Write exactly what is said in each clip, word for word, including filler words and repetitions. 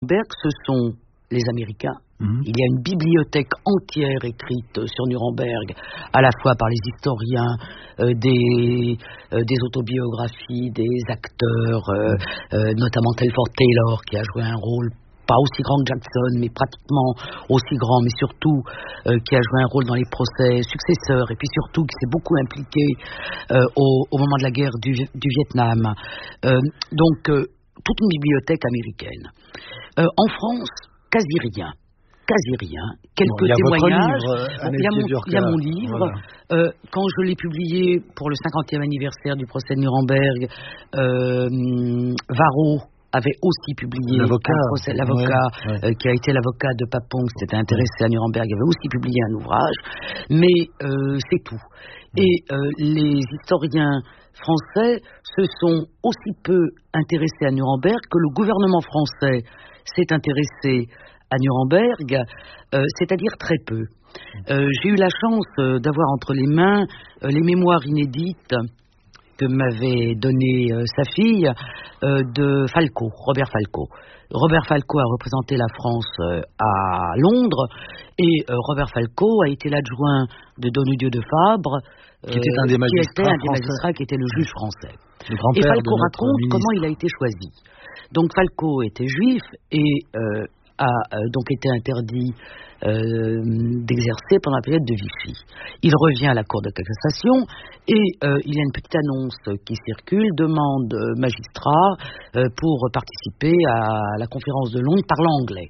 Nuremberg, ce sont les Américains. Mmh. Il y a une bibliothèque entière écrite sur Nuremberg, à la fois par les historiens, euh, des, euh, des autobiographies, des acteurs, euh, euh, notamment Telford Taylor, qui a joué un rôle pas aussi grand que Jackson, mais pratiquement aussi grand, mais surtout euh, qui a joué un rôle dans les procès successeurs, et puis surtout qui s'est beaucoup impliqué euh, au, au moment de la guerre du, du Vietnam. Euh, donc, euh, toute une bibliothèque américaine. Euh, en France, quasi rien. Quasi rien. Quelques bon, témoignages. Il y a, bon, il y a mon livre. Voilà. Euh, quand je l'ai publié pour le cinquantième anniversaire du procès de Nuremberg, euh, Varro avait aussi publié l'avocat, un procès, l'avocat ouais, ouais. Euh, qui a été l'avocat de Papon, qui s'était intéressé à Nuremberg, avait aussi publié un ouvrage, mais euh, c'est tout. Ouais. Et euh, les historiens français se sont aussi peu intéressés à Nuremberg que le gouvernement français s'est intéressé à Nuremberg, euh, c'est-à-dire très peu. Euh, j'ai eu la chance euh, d'avoir entre les mains euh, les mémoires inédites que m'avait donné euh, sa fille euh, de Falco, Robert Falco. Robert Falco a représenté la France euh, à Londres et euh, Robert Falco a été l'adjoint de Donnedieu de Fabre, euh, qui était un des magistrats, qui était un des magistrats qui était le juge français. Le et Falco raconte comment il a été choisi. Donc Falco était juif et euh, a euh, donc été interdit euh, d'exercer pendant la période de Vichy. Il revient à la Cour de cassation et euh, il y a une petite annonce qui circule, demande magistrat euh, pour participer à la conférence de Londres parlant anglais.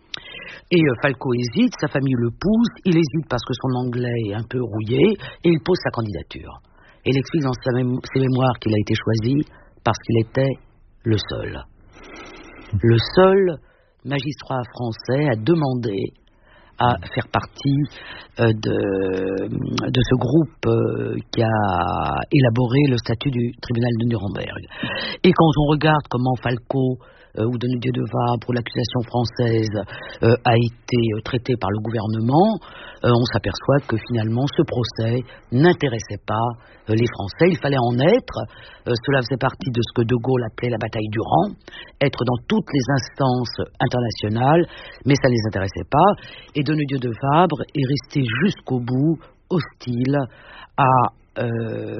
Et euh, Falco hésite, sa famille le pousse, il hésite parce que son anglais est un peu rouillé et il pose sa candidature. Et il explique dans sa mé- ses mémoires qu'il a été choisi parce qu'il était le seul. Le seul magistrat français a demandé à faire partie euh, de, de ce groupe euh, qui a élaboré le statut du tribunal de Nuremberg. Et quand on regarde comment Falco euh, ou Donnedieu de Fabre ou l'accusation française euh, a été euh, traitée par le gouvernement, euh, on s'aperçoit que finalement ce procès n'intéressait pas euh, les Français. Il fallait en être. Euh, cela faisait partie de ce que De Gaulle appelait la bataille du rang, être dans toutes les instances internationales, mais ça ne les intéressait pas. Et Donnedieu de Fabre est resté jusqu'au bout hostile à, euh,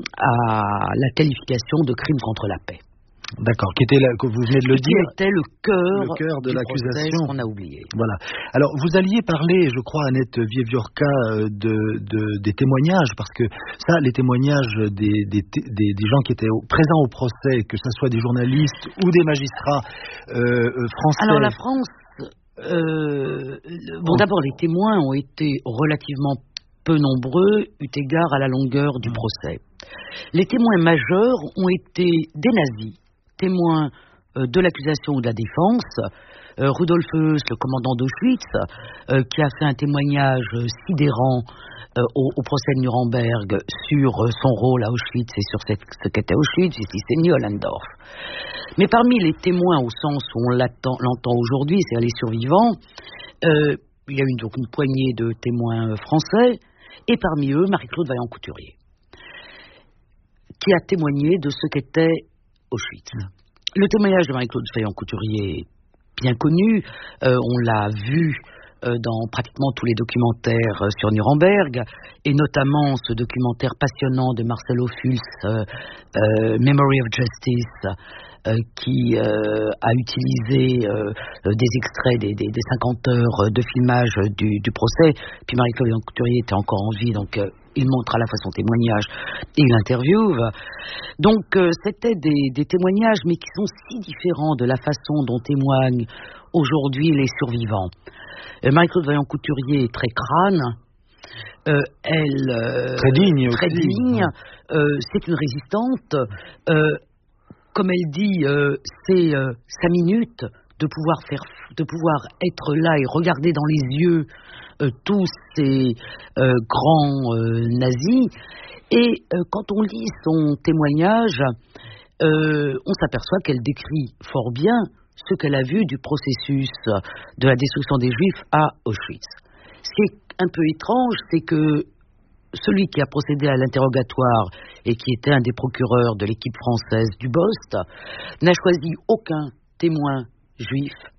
à la qualification de crime contre la paix. D'accord, qui était la, que vous venez de le qui dire. Qui était le cœur, le cœur de l'accusation qu'on a oublié. Voilà. Alors, vous alliez parler, je crois, Annette Vieviorca, de, de, des témoignages, parce que ça, les témoignages des, des, des, des gens qui étaient au, présents au procès, que ce soit des journalistes ou des magistrats euh, français. Alors, la France, euh, bon, d'abord, les témoins ont été relativement peu nombreux, eu égard à la longueur du procès. Les témoins majeurs ont été des nazis, témoins euh, de l'accusation ou de la défense. Euh, Rudolf Höss, le commandant d'Auschwitz, euh, qui a fait un témoignage sidérant euh, au, au procès de Nuremberg sur euh, son rôle à Auschwitz et sur cette, ce qu'était Auschwitz, ici c'est Ollendorf. Mais parmi les témoins au sens où on l'entend aujourd'hui, c'est-à-dire les survivants, euh, il y a eu donc une poignée de témoins français, et parmi eux, Marie-Claude Vaillant-Couturier, qui a témoigné de ce qu'était Auschwitz. Le témoignage de Marie-Claude Vaillant-Couturier est bien connu, euh, on l'a vu euh, dans pratiquement tous les documentaires euh, sur Nuremberg, et notamment ce documentaire passionnant de Marcel Ophuls, euh, euh, Memory of Justice, euh, qui euh, a utilisé euh, des extraits des, des, des cinquante heures de filmage du, du procès. Puis Marie-Claude Vaillant-Couturier était encore en vie, donc euh, il montre à la fois son témoignage et il interviewe. Donc euh, c'était des, des témoignages, mais qui sont si différents de la façon dont témoignent aujourd'hui les survivants. Euh, Marie-Claude Vaillant-Couturier est très crâne. Euh, elle euh, très digne, très aussi. digne. Euh, c'est une résistante. Euh, comme elle dit, euh, c'est euh, sa minute de pouvoir faire, de pouvoir être là et regarder dans les yeux euh, tous ces euh, grands euh, nazis. Et euh, quand on lit son témoignage, euh, on s'aperçoit qu'elle décrit fort bien ce qu'elle a vu du processus de la destruction des Juifs à Auschwitz. Ce qui est un peu étrange, c'est que celui qui a procédé à l'interrogatoire et qui était un des procureurs de l'équipe française du Bost n'a choisi aucun témoin juif